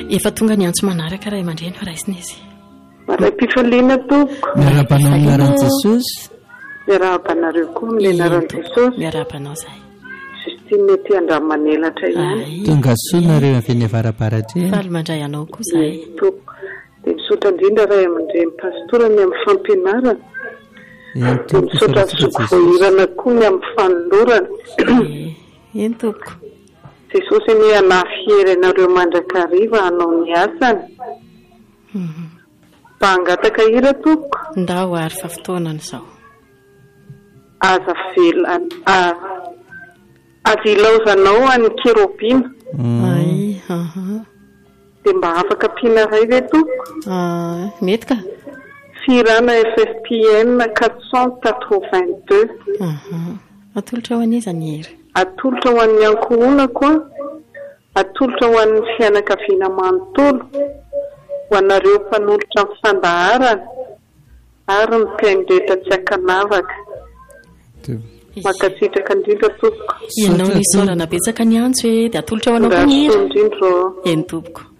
efa tonga ny antso manaraka raha aman-dreny fa raisina izy maray-pifaliana toko miarabanao anaran'i Jesosy miarabanareo koa amin'ny anaran'i Jesosy miarabanao zay Justine mety andramanelatra ihany tonga sonareo avy avarabaratra faly mandray anao koa zay toko dia misotra indrindra raha aman-dreny pastorany amin'ny fampianarana dia misotra zoko voahirana koa ny amin'ny fanolorana eny toko Jesosy ny anafiery anareo mandrakariva hanao ny asany mba hangataka hira toko ndao ary fa fotoanana izao aza ilaozanao any kerobina dia mba afaka ampiana ray ve toko mety ka firana FFPN 482 atolotra ho an'iza ny hery atolotra ho an'ny ankohona koa atolotra ho an'ny fianakaviana manontolo ho anareo mpanolotra amin'ny fandaharana ary ny mpiaindreta tsy hakanavaka makasitraka indrindra toko ianao ny saorana betsaka ny antso hoe dia atolotra ho anao koa ny hery indrindra eny tompoko